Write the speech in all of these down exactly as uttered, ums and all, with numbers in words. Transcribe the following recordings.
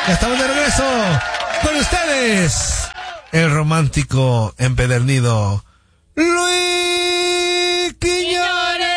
Ya estamos de regreso con ustedes, el romántico empedernido Luis Quiñones.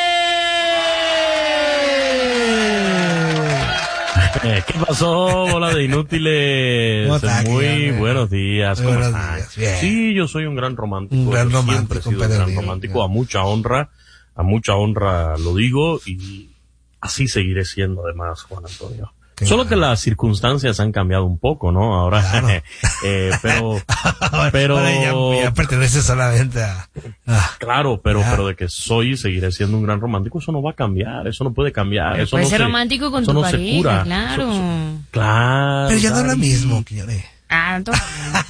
¿Qué pasó, bola de inútiles? Está, Muy Quiñones? buenos días. Muy ¿Cómo buenos están? días, bien. Sí, yo soy un gran romántico. Un gran Yo romántico, siempre he sido un gran empedernido, romántico, bien. a mucha honra, a mucha honra lo digo y así seguiré siendo además, Juan Antonio. Qué Solo bueno. que las circunstancias han cambiado un poco, ¿no? Ahora, Claro. eh, pero, pero, Ahora ya, ya pertenece solamente a... a- claro, pero, Ya. pero de que soy y seguiré siendo un gran romántico, eso no va a cambiar, eso no puede cambiar, eso Puedes no ser se, romántico con eso tu no se pareja, cura. claro. So- so- claro. Pero ya no es lo Dari. mismo, Quiñones. Ah, entonces,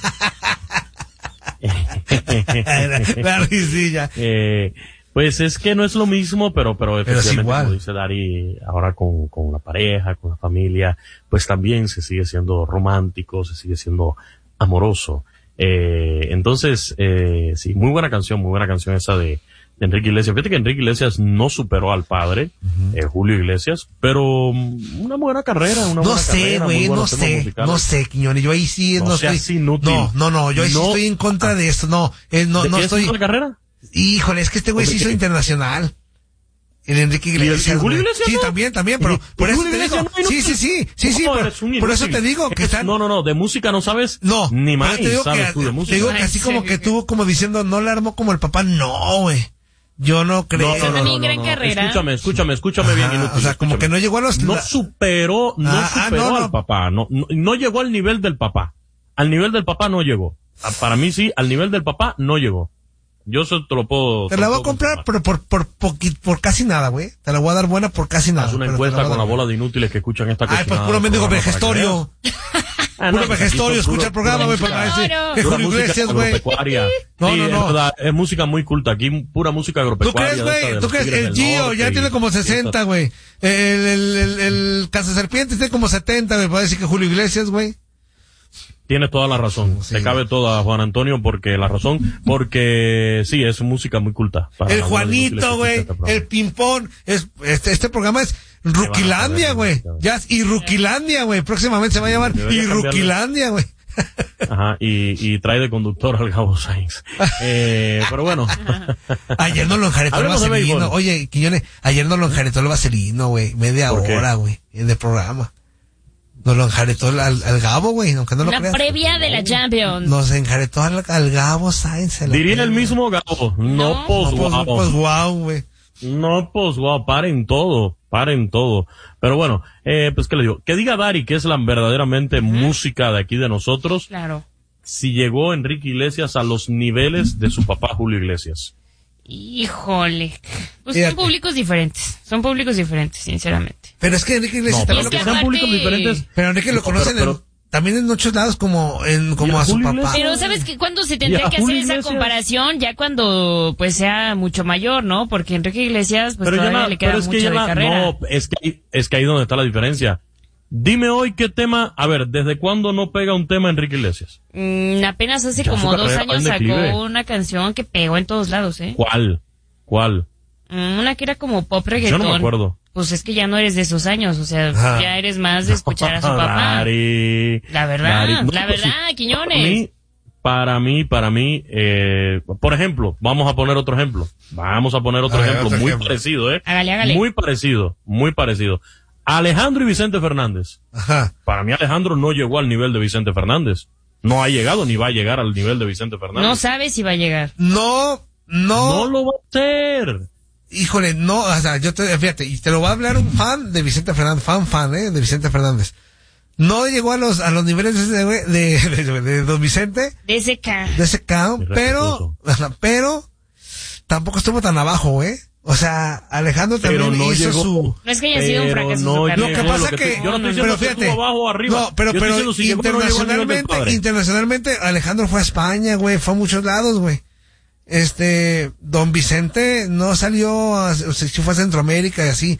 la, la risilla. Eh, pues es que no es lo mismo, pero, pero Pero es efectivamente, igual. como dice Dari, ahora con, con la pareja, con la familia, pues también se sigue siendo romántico, se sigue siendo amoroso. Eh, entonces, eh, sí, muy buena canción, muy buena canción esa de, de Enrique Iglesias. Fíjate que Enrique Iglesias no superó al padre, eh, Julio Iglesias, pero mm, una buena carrera, una No buena sé, carrera, muy güey, no buenos temas sé, musicales. no sé, Quiñones. Yo ahí sí No no, seas estoy... inútil. No, no, no, yo ahí sí No. estoy en contra de esto. No, eh, no, ¿De no qué es estoy... la carrera? Híjole, es que este güey ¿O de se hizo qué? internacional. El Enrique el- Iglesias. y Julio güey. Iglesias Sí, no? también, también, pero ¿Y- por y eso Julio te digo. Iglesias no? Sí, sí, sí, sí, sí, No, por, eres un por eso inútil. te digo que Eres- están... No, no, no, de música no sabes. No, Ni pero más te digo sabes que, tú de te música. digo que Ay, así sí. como que tú, como diciendo, no la armó como el papá. No, güey. Yo no creo. No, no, no, también no, gran no. carrera. Escúchame, escúchame, escúchame bien, Ajá, inútil. o sea, como escúchame. que no llegó a los... No la- superó, no Ah, ah, superó no, no. al papá, no, no, no llegó al nivel del papá. Al nivel del papá no llegó. Ah, Para mí sí, al nivel del papá no llegó. Yo eso te lo puedo... Te la lo voy a puedo comprar confirmar. por, por, por, poqui- por casi nada, güey. Te la voy a dar buena por casi nada. Haz una pero te encuesta voy a con la dar bola de inútiles que escuchan esta Ay, pues cochinada puro del mendigo programa para que vejestorio. veas. Ah, Puro no, pues aquí vejestorio, son escucha el puro- programa, güey, pura para música- decir Claro. que pura Julio música Iglesias, güey. agropecuaria. No, Sí, no, es no. verdad, es música muy culta. Aquí pura música ¿Tú agropecuaria. crees, de esta de güey? ¿Tú los crees? Tigres El del Gio Norte ya y- tiene como y estas- sesenta, güey. El, el, el, el Cazaserpientes tiene como setenta, güey. Para decir que Julio Iglesias, güey. Tienes toda la razón. Sí. Te cabe toda, Juan Antonio, porque la razón, porque sí, es música muy culta. para El la bola de inútiles que Juanito, güey. escucha este programa. El Pimpón. Es, este, este programa es Ruquilandia, saber, güey. güey. Ya, y Ruquilandia, güey. Próximamente se va a llamar Debería y cambiarle. Ruquilandia, güey. Ajá, y, y trae de conductor al Gabo Sainz. Eh, pero bueno. Ayer no lo enjaretó el Hablemos de vaselino. béisbol. Oye, Quiñones, ayer no lo enjaretó el vaselino, güey. Media ¿Por qué? hora, güey, de programa. Nos lo enjaretó al, al, al Gabo, güey, aunque no lo una creas. previa de la Champions. Nos enjaretó al, al Gabo Sainz. en la Diría el previa. mismo Gabo, no, No. No, pos pues, guau. pues, guau, güey. No, pues guau, paren todo, paren todo. Pero bueno, eh, pues qué le digo, que diga Dari que es la verdaderamente música de aquí de nosotros, Claro. si llegó Enrique Iglesias a los niveles de su papá Julio Iglesias. Híjole. Pues Fíjate. son públicos diferentes. Son públicos diferentes, sinceramente. Pero es que Enrique Iglesias No, pero también es lo que que sean aparte- públicos diferentes. Pero Enrique lo No, conocen pero- en- pero- también en muchos lados como en como ¿Y a a su Julio papá. Iglesias? Pero ¿sabes que cuándo se ¿Y tendría a que hacer Julio esa Iglesias? comparación? Ya cuando pues sea mucho mayor, ¿no? Porque Enrique Iglesias pues pero ya todavía la- le queda pero es que mucho ya de la- carrera. no, es que, es que ahí donde está la diferencia. Dime hoy qué tema, a ver, ¿desde cuándo no pega un tema Enrique Iglesias? Mm, apenas hace Ya como su dos carrera va años en declive. sacó una canción que pegó en todos lados, ¿eh? ¿Cuál? ¿Cuál? Mm, Una que era como pop Yo reggaetón. no me acuerdo. Pues es que ya no eres de esos años, o sea, Ajá. ya eres más de escuchar a su papá. Dari, La verdad, Dari. No, la pues, verdad, sí, Quiñones. Para mí, para mí, para mí, eh, por ejemplo, vamos a poner otro ejemplo. Vamos a poner otro A ver, ejemplo otro muy ejemplo. parecido, ¿eh? Hágale, hágale. Muy parecido, muy parecido. Alejandro y Vicente Fernández. Ajá. Para mí Alejandro no llegó al nivel de Vicente Fernández. No ha llegado ni va a llegar al nivel de Vicente Fernández. No sabes si va a llegar. No, no, No lo va a hacer. híjole, no, o sea, yo te, fíjate, y te lo va a hablar un fan de Vicente Fernández, fan, fan, eh, de Vicente Fernández. No llegó a los, a los niveles de, ese güey- de, de, de, de Don Vicente, D S K. de ese count, pero, pero, tampoco estuvo tan abajo, eh. O sea, Alejandro Pero también no hizo llegó. su... No es que haya sido un Pero fracaso no su llegó. Lo que carrera. pasa Lo que, te- yo no estoy no, diciendo pero que fíjate, estuvo abajo o arriba. no, pero, Yo estoy pero diciendo si llegó, pero no llegó al nivel del internacionalmente, padre. internacionalmente, Alejandro fue a España, güey, fue a muchos lados, güey. Este, Don Vicente no salió, a, o sea, sí fue a Centroamérica y así,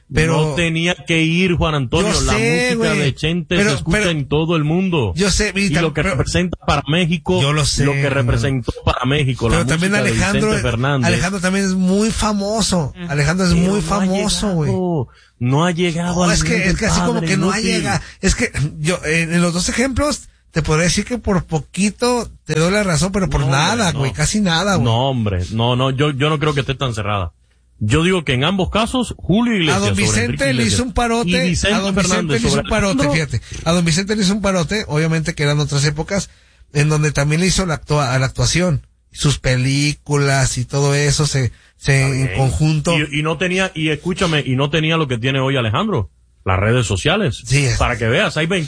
Pero no tenía que ir, Juan Antonio. Yo la sé, música güey, de Chente pero- se escucha pero- en todo el mundo. Yo sé, y Vita, lo que pero- representa para México, Yo lo sé, que hermano. representó para México, la Pero también música de Alejandro, Vicente Fernández. Alejandro también es muy famoso. Alejandro es Pero muy no ha famoso, güey. llegado, No ha llegado No, al es que, nivel es que del así como padre, que no ha inútil. llegado. Es que yo, en, en los dos ejemplos, te podría decir que por poquito te doy la razón, pero por No, nada, hombre, güey, no. casi nada, güey. No, hombre, no, no, yo, yo no creo que esté tan cerrada. Yo digo que en ambos casos, Julio Iglesias A don sobre Vicente Enrique le Iglesias hizo un parote, y Vicente a don Vicente Fernández le hizo sobre un parote, Alejandro, fíjate. A don Vicente le hizo un parote, obviamente que eran otras épocas, en donde también le hizo la, actua- a la actuación. Sus películas y todo eso se, se en bien. conjunto. Y, y no tenía, y escúchame, y no tenía lo que tiene hoy Alejandro. Las redes sociales. Sí, es- Para que veas, hay veinte